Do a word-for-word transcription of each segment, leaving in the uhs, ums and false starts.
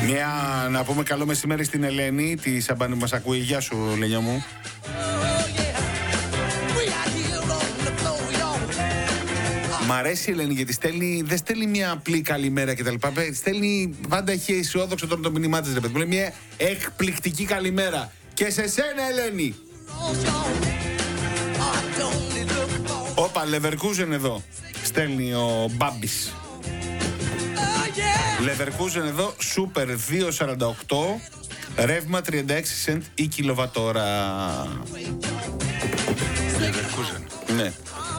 Μια, να πούμε καλό μεσημέρι στην Ελένη, τη Σαμπάνη που μας ακούει. Γεια σου, Λένια μου. Μ' αρέσει η Ελένη γιατί στέλνει, δεν στέλνει μια απλή καλημέρα κτλ. Στέλνει, πάντα έχει αισιόδοξο τώρα το μήνυμά της. Μου λέει μια εκπληκτική καλημέρα. Και σε σένα, Ελένη. Όπα, Λεβερκούζεν εδώ. Στέλνει ο Μπάμπης. Λεβερκούζεν εδώ, Σούπερ δύο σαράντα οκτώ, ρεύμα τριάντα έξι σεντ η κιλοβατόρα. Λεβερκούζεν. Ναι.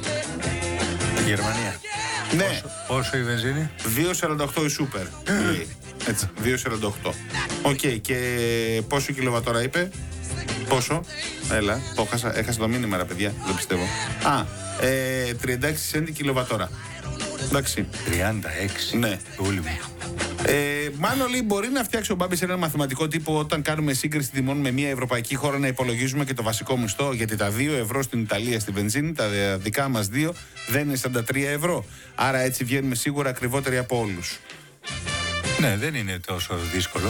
Γερμανία. Ναι. Πόσο, πόσο η βενζίνη? δύο σαράντα οκτώ η Σούπερ. Έτσι, δύο σαράντα οκτώ. Οκ, okay, και πόσο κιλοβατόρα είπε? Πόσο? Έλα, το έχασα, έχασα το μήνυμα, ρε παιδιά, δεν πιστεύω. Α, ε, τριάντα έξι σεντ η κιλοβατόρα. Εντάξει. τριάντα έξι. Ναι. Ούλη μου. Ε, μάλλον λέει, μπορεί να φτιάξει ο Μπάμπης ένα μαθηματικό τύπο όταν κάνουμε σύγκριση τιμών με μια ευρωπαϊκή χώρα να υπολογίζουμε και το βασικό μισθό. Γιατί τα δύο ευρώ στην Ιταλία στη βενζίνη, τα δικά μας δύο, δεν είναι σαράντα τρία ευρώ. Άρα έτσι βγαίνουμε σίγουρα ακριβότεροι από όλους. Ναι, δεν είναι τόσο δύσκολο.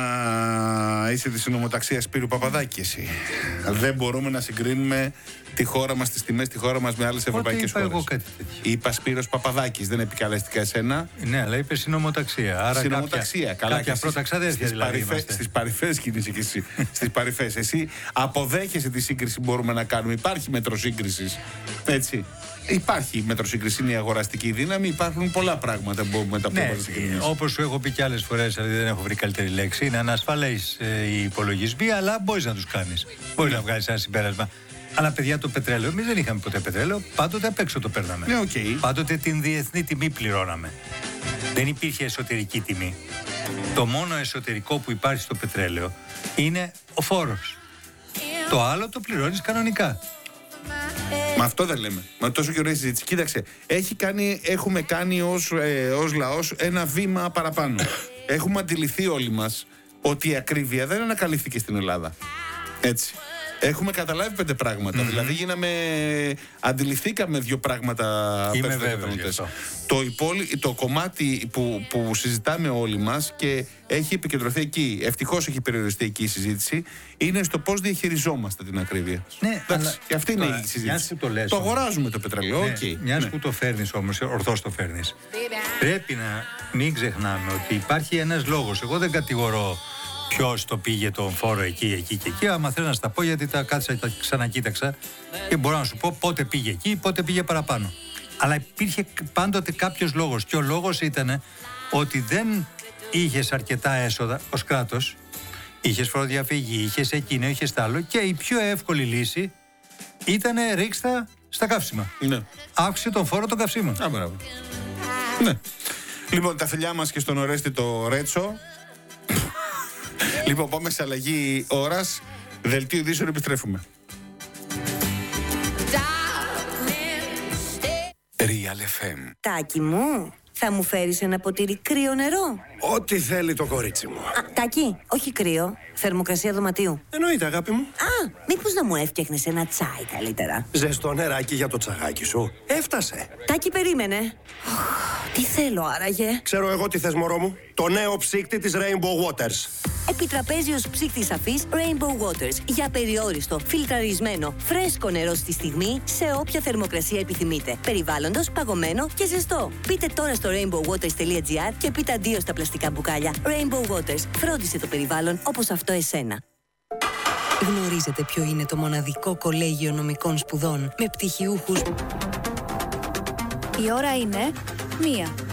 Α, είσαι τη συνομοταξία Σπύρου Παπαδάκη εσύ. Δεν μπορούμε να συγκρίνουμε τη χώρα μας, τις τιμές τη χώρα μας με άλλες ευρωπαϊκές χώρες. Εγώ κάτι τέτοιο. Είπα Σπύρος Παπαδάκης, δεν επικαλέστηκα εσένα. Ναι, αλλά είπε συνομοταξία. Άρα συνομοταξία, κάποια, καλά. κάποια πρώτα ξαδέρφια δηλαδή. Στις παρυφές κινείσαι και εσύ. Στις παρυφές. Εσύ αποδέχεσαι τη σύγκριση που μπορούμε να κάνουμε. Υπάρχει μέτρο σύγκρισης. Έτσι. Υπάρχει μέτρο σύγκριση, είναι η αγοραστική δύναμη. Υπάρχουν πολλά πράγματα που μπορούμε τα ναι, να συγκρίνουμε. Όπως σου έχω πει και άλλες φορές, αλλά δεν έχω βρει καλύτερη λέξη, είναι ανασφαλές ε, οι υπολογισμοί, αλλά μπορείς να τους κάνεις. Μπορείς να βγάλεις ένα συμπέρασμα. Αλλά παιδιά, το πετρέλαιο, εμείς δεν είχαμε ποτέ πετρέλαιο, πάντοτε απ' έξω το παίρναμε. Ναι, okay. Πάντοτε την διεθνή τιμή πληρώναμε. Δεν υπήρχε εσωτερική τιμή. Το μόνο εσωτερικό που υπάρχει στο πετρέλαιο είναι ο φόρος. Το άλλο το πληρώνεις κανονικά. Μα αυτό δεν λέμε. Μα τόσο και ωραία συζήτηση. Κοίταξε, έχει κάνει, έχουμε κάνει ως, ε, ως λαός ένα βήμα παραπάνω. Έχουμε αντιληφθεί όλοι μας ότι η ακρίβεια δεν ανακαλύφθηκε στην Ελλάδα. Έτσι. Έχουμε καταλάβει πέντε πράγματα. Mm-hmm. Δηλαδή, γίναμε, αντιληφθήκαμε δύο πράγματα. Είμαι βέβαιος. Το, υπόλοι, το κομμάτι που, που συζητάμε όλοι μας και έχει επικεντρωθεί εκεί, ευτυχώς έχει περιοριστεί εκεί η συζήτηση, είναι στο πώς διαχειριζόμαστε την ακρίβεια. Ναι, αλλά και αυτή είναι η συζήτηση. Το, λες, το αγοράζουμε το πετρέλαιο. Ναι, okay. Μιας ναι. που το φέρνεις όμως, ορθώς το φέρνεις. Πρέπει να μην ξεχνάμε ότι υπάρχει ένας λόγος. Εγώ δεν κατηγορώ ποιος το πήγε τον φόρο εκεί, εκεί και εκεί. Άμα θέλω να στα πω, γιατί τα κάτσα και τα ξανακοίταξα και μπορώ να σου πω πότε πήγε εκεί, πότε πήγε παραπάνω. Αλλά υπήρχε πάντοτε κάποιος λόγος. Και ο λόγος ήταν ότι δεν είχες αρκετά έσοδα ως κράτος, είχες φοροδιαφυγή, είχες εκείνο, είχες τ' άλλο. Και η πιο εύκολη λύση ήταν ρίξτα στα καύσιμα. Ναι. Αύξησε τον φόρο των καυσίμων. Α, μπράβο. Ναι. Λοιπόν, τα φιλιά μας και στον Ορέστη το Ρέτσο. Λοιπόν, πάμε σε αλλαγή ώρας. Δελτίο ειδήσεων, επιστρέφουμε. Real εφ εμ. Τάκη μου, θα μου φέρεις ένα ποτήρι κρύο νερό? Ό,τι θέλει το κορίτσι μου. Α, Τάκη, όχι κρύο, θερμοκρασία δωματίου. Εννοείται, αγάπη μου. Α, μήπως να μου έφτιαχνες ένα τσάι καλύτερα? Ζεστό νεράκι για το τσαγάκι σου. Έφτασε. Τάκη, περίμενε. Τι θέλω άραγε? Ξέρω εγώ τι θες, μωρό μου. Το νέο ψύκτη της Rainbow Waters. Επιτραπέζιος ψύκτης αφής Rainbow Waters. Για περιόριστο, φιλτραρισμένο, φρέσκο νερό στη στιγμή, σε όποια θερμοκρασία επιθυμείτε. Περιβάλλοντος, παγωμένο και ζεστό. Μπείτε τώρα στο rainbow waters τελεία gr και πείτε αντίο στα πλαστικά μπουκάλια. Rainbow Waters. Φρόντισε το περιβάλλον όπως αυτό εσένα. Γνωρίζετε ποιο είναι το μοναδικό κολέγιο νομικών σπουδών με πτυχιούχους? Η ώρα είναι μία.